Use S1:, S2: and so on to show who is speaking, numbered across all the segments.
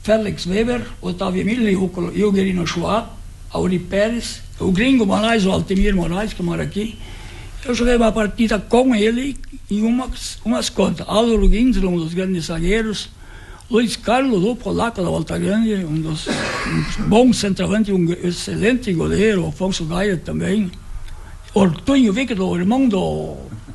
S1: Félix Weber, Otávio Emílio, eu Guerino Schwab, Auri Pérez, o Gringo Moraes, o Altemir Moraes, que mora aqui. Eu joguei uma partida com ele em umas contas. Álvaro Guinzler, um dos grandes zagueiros. Luiz Carlos, o polaco da Volta Grande, um bons centroavantes, um excelente goleiro. Afonso Gaia também. Ortunho Victor, o irmão do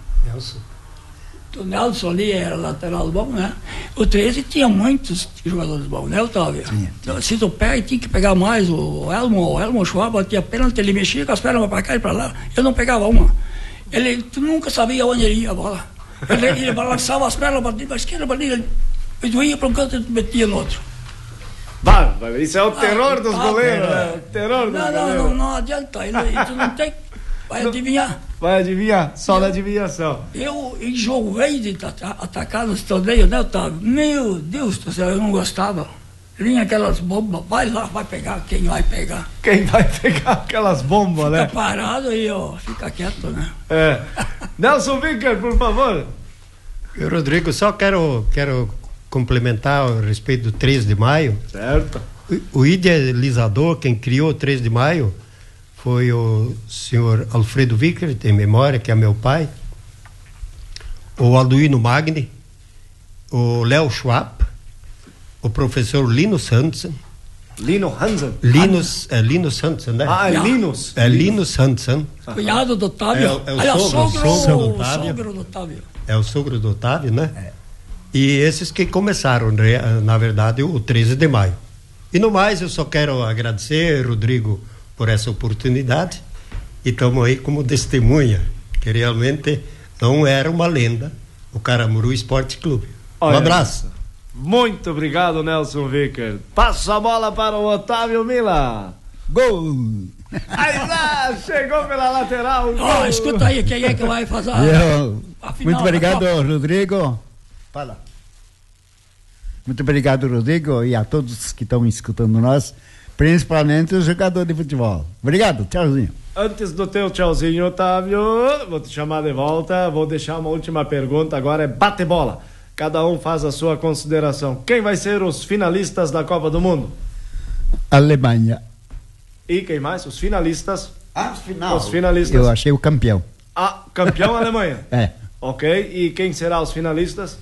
S1: Nelson ali, era lateral bom, né? O 13 tinha muitos jogadores bons, né, Otávio? Então, se tu pega, tinha que pegar mais. O Elmo Schwab batia pênalti, ele mexia com as pernas para cá e para lá. Eu não pegava uma. Tu nunca sabia onde ele ia a bola. Ele balançava as pernas para a esquerda, para direita. Tu ia para um canto e tu metia no outro.
S2: Bárbaro, isso é o terror dos goleiros. Terror dos goleiros.
S1: Não adianta. Tu não tem. Vai adivinhar.
S2: Vai adivinhar, só na adivinhação.
S1: Eu enjoei de atacar nos torneios, né, Otávio? Meu Deus do céu, eu não gostava. Vinha aquelas bombas, vai lá, vai pegar, quem vai pegar?
S2: Quem vai pegar aquelas bombas, né?
S1: Fica parado aí, ó, fica quieto, né?
S2: Nelson Vinker, por favor.
S3: Eu, Rodrigo, só quero complementar a respeito do 3 de maio.
S2: Certo.
S3: O idealizador, quem criou o 3 de maio, foi o senhor Alfredo Vinker, tem memória, que é meu pai, o Alduino Magni, o Léo Schwab, o professor Linus Hansen.
S2: Linus Hansen?
S3: Linus Hansen, né?
S2: Linus.
S3: Linus Hansen.
S1: Cunhado do Otávio.
S3: É o
S1: sogro do Otávio.
S3: É o sogro do Otávio, né? E esses que começaram, na verdade, o 13 de maio. E no mais, eu só quero agradecer, Rodrigo, por essa oportunidade, e estamos aí como testemunha, que realmente não era uma lenda, o Caramuru Esporte Clube. Um abraço.
S2: Muito obrigado, Nelson Vinker. Passa a bola para o Otávio Mila.
S4: Gol!
S2: Aí lá, chegou pela lateral.
S1: Escuta aí, quem é que vai fazer a final?
S4: Muito obrigado, Rodrigo. Fala. Muito obrigado, Rodrigo, e a todos que estão escutando nós, principalmente os jogadores de futebol. Obrigado, tchauzinho.
S2: Antes do teu tchauzinho, Otávio, vou te chamar de volta, vou deixar uma última pergunta, agora é bate-bola. Cada um faz a sua consideração. Quem vai ser os finalistas da Copa do Mundo?
S4: Alemanha.
S2: E quem mais? Os finalistas?
S4: Os
S2: finalistas.
S4: Eu achei o campeão.
S2: Campeão Alemanha?
S4: É.
S2: Ok, e quem será os finalistas?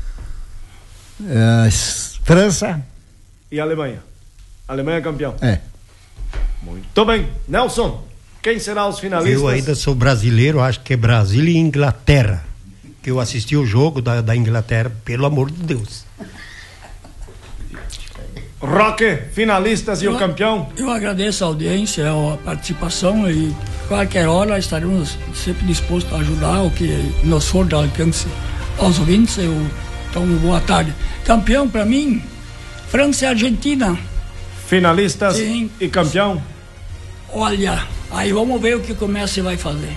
S4: França.
S2: E Alemanha. Alemanha campeão.
S4: É.
S2: Muito bem. Nelson, quem será os finalistas?
S3: Eu ainda sou brasileiro, acho que é Brasil e Inglaterra. Que eu assisti o jogo da Inglaterra, pelo amor de Deus.
S2: Roque, finalistas e o campeão? Eu
S1: agradeço a audiência, a participação, e qualquer hora estaremos sempre dispostos a ajudar o que nos for de alcance aos ouvintes. Então, boa tarde. Campeão para mim, França e Argentina.
S2: Finalistas?
S1: Sim.
S2: E campeão?
S1: Olha, aí vamos ver o que o Messi vai fazer.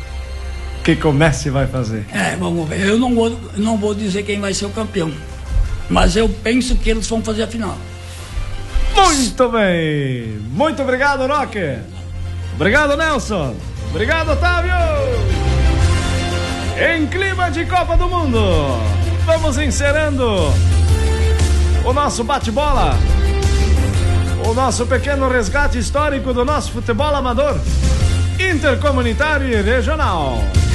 S2: Vamos ver.
S1: Eu não vou dizer quem vai ser o campeão, mas eu penso que eles vão fazer a final.
S2: Muito bem. Muito obrigado, Roque. Obrigado, Nelson. Obrigado, Otávio. Em clima de Copa do Mundo, vamos encerrando o nosso bate-bola, o nosso pequeno resgate histórico do nosso futebol amador, intercomunitário e regional.